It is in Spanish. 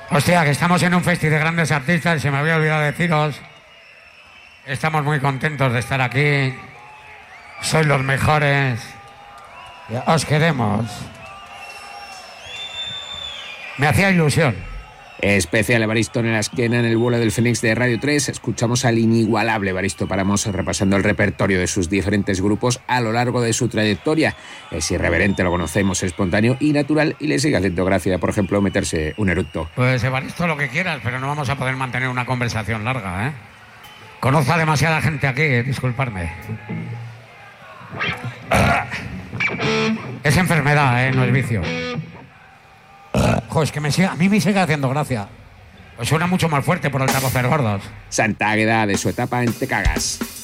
Hostia, que estamos en un festi de grandes artistas, se me había olvidado deciros. Estamos muy contentos de estar aquí. Sois los mejores. Os queremos. Me hacía ilusión. Especial Evaristo en la esquina en el vuelo del Fénix de Radio 3. Escuchamos al inigualable Evaristo Páramos repasando el repertorio de sus diferentes grupos a lo largo de su trayectoria. Es irreverente, lo conocemos, espontáneo y natural, y le sigue haciendo gracia, por ejemplo, meterse un eructo. Pues Evaristo, lo que quieras, pero no vamos a poder mantener una conversación larga, ¿eh? Conozco a demasiada gente aquí, disculpadme. Es enfermedad, no es vicio. Es que a mí me sigue haciendo gracia. Pues suena mucho más fuerte por altavoces gordos. Santa Águeda de su etapa en Te Cagas.